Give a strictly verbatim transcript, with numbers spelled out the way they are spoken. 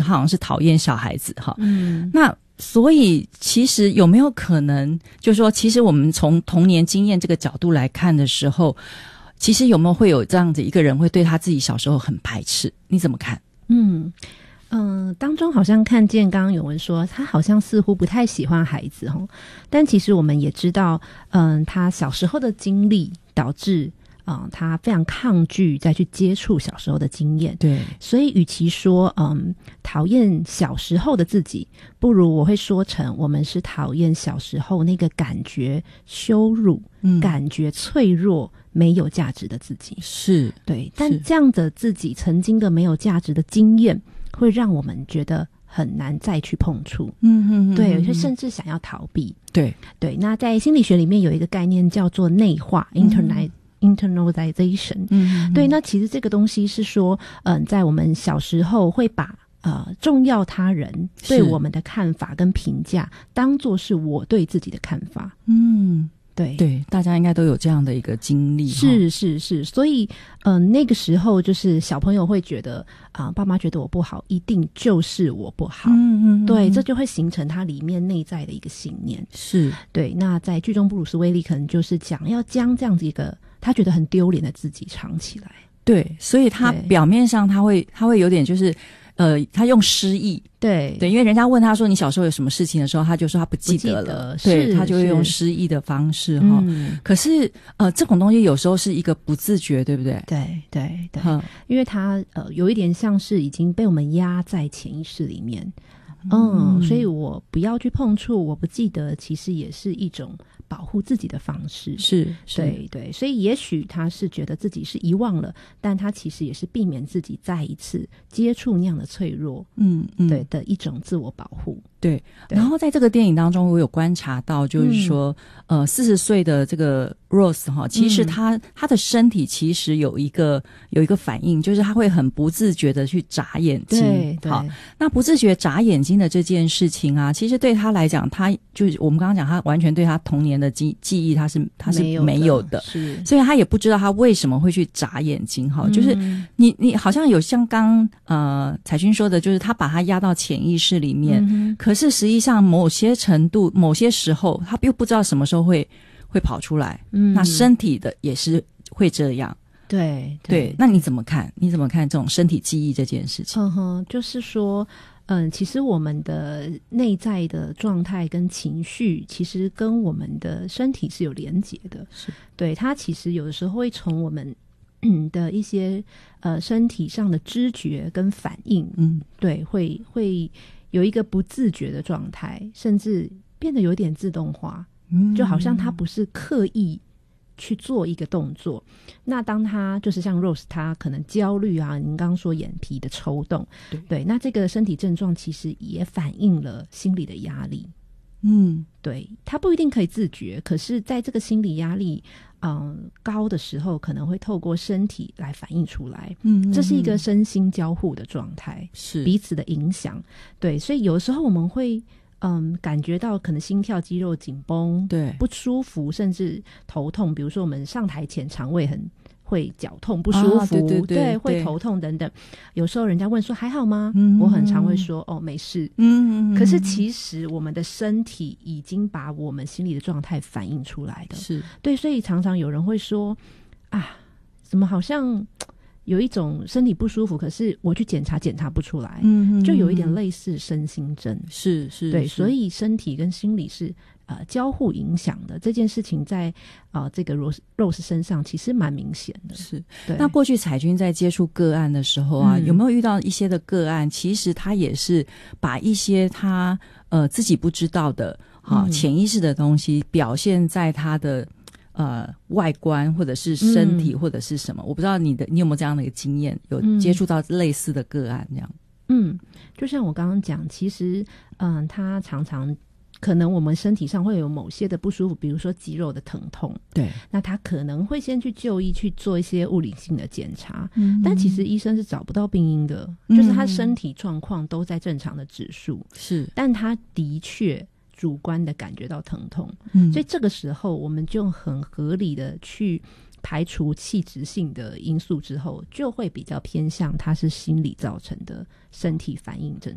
他好像是讨厌小孩子哈。嗯，那所以其实有没有可能就是说其实我们从童年经验这个角度来看的时候，其实有没有会有这样子一个人会对他自己小时候很排斥，你怎么看？ 嗯嗯、呃，当中好像看见刚刚有人说他好像似乎不太喜欢孩子齁，但其实我们也知道嗯、呃，他小时候的经历导致嗯、呃，他非常抗拒再去接触小时候的经验。 对，所以与其说嗯讨厌小时候的自己，不如我会说成我们是讨厌小时候那个感觉羞辱、嗯、感觉脆弱、没有价值的自己。 是， 对，但这样的自己曾经的没有价值的经验，会让我们觉得很难再去碰触。嗯嗯嗯，对，有些甚至想要逃避。 对对，那在心理学里面有一个概念叫做内化 internalize、嗯、internalization。嗯，对，那其实这个东西是说，嗯、呃，在我们小时候会把呃重要他人对我们的看法跟评价当作是我对自己的看法。嗯。对对，大家应该都有这样的一个经历。 是是是，所以嗯、呃，那个时候就是小朋友会觉得啊、呃，爸妈觉得我不好，一定就是我不好。嗯嗯，对，这就会形成他里面内在的一个信念。 是， 对。那在剧中布鲁斯威利可能就是讲要将这样子一个他觉得很丢脸的自己藏起来。 对，所以他表面上他会他会有点就是呃，他用失忆。 对对，因为人家问他说你小时候有什么事情的时候，他就说他不记得了，对，他就会用失忆的方式哈、嗯。可是呃，这种东西有时候是一个不自觉，对不对？ 对对对，因为他呃有一点像是已经被我们压在潜意识里面，嗯，嗯所以我不要去碰触，我不记得，其实也是一种保护自己的方式。 是，是对对，所以也许他是觉得自己是遗忘了，但他其实也是避免自己再一次接触那样的脆弱，嗯嗯，对的一种自我保护。 对，然后在这个电影当中，我有观察到，就是说，嗯、呃，四十岁的这个 Rose 哈，其实他、嗯、他的身体其实有一个有一个反应，就是他会很不自觉的去眨眼睛。 对对， 好，那不自觉眨眼睛的这件事情啊，其实对他来讲，他就是我们刚刚讲，他完全对他童年的记记忆，他是他是没有的， 是， 所以他也不知道他为什么会去眨眼睛。哈、嗯，就是你你好像有像刚呃彩君说的，就是他把他压到潜意识里面。嗯，可是实际上某些程度某些时候他又不知道什么时候会会跑出来。嗯，那身体的也是会这样。 对对, 对，那你怎么看你怎么看这种身体记忆这件事情？ 嗯哼，就是说嗯，其实我们的内在的状态跟情绪其实跟我们的身体是有连结的。 是， 对，它其实有的时候会从我们嗯的一些呃身体上的知觉跟反应，嗯，对，会会有一个不自觉的状态，甚至变得有点自动化，嗯，就好像它不是刻意去做一个动作。那当他就是像 Rose 他可能焦虑啊，您刚刚说眼皮的抽动， 对, 对，那这个身体症状其实也反映了心理的压力。嗯，对，他不一定可以自觉，可是在这个心理压力嗯高的时候，可能会透过身体来反映出来。嗯，这是一个身心交互的状态， 是彼此的影响。对，所以有时候我们会嗯感觉到可能心跳肌肉紧绷， 对， 不舒服，甚至头痛。比如说我们上台前肠胃很会绞痛不舒服， 啊、对对 对, 对，会头痛等等。有时候人家问说还好吗？嗯，我很常会说哦没事。嗯，可是其实我们的身体已经把我们心理的状态反映出来的。 是， 对，所以常常有人会说啊，怎么好像有一种身体不舒服，可是我去检查检查不出来。嗯，就有一点类似身心症。 是是， 对，所以身体跟心理是呃交互影响的。这件事情在呃这个 Rose Rose 身上其实蛮明显的。 是， 对。 那过去彩君在接触个案的时候啊、嗯，有没有遇到一些的个案，其实他也是把一些他呃自己不知道的啊、嗯、潜意识的东西表现在他的呃，外观或者是身体或者是什么、嗯、我不知道你的你有没有这样的一个经验，有接触到类似的个案这样。 嗯，就像我刚刚讲，其实嗯，他常常可能我们身体上会有某些的不舒服，比如说肌肉的疼痛， 对， 那他可能会先去就医去做一些物理性的检查、嗯、但其实医生是找不到病因的、嗯、就是他身体状况都在正常的指数， 是， 但他的确主观的感觉到疼痛、嗯、所以这个时候我们就很合理的去排除器质性的因素之后，就会比较偏向它是心理造成的身体反应症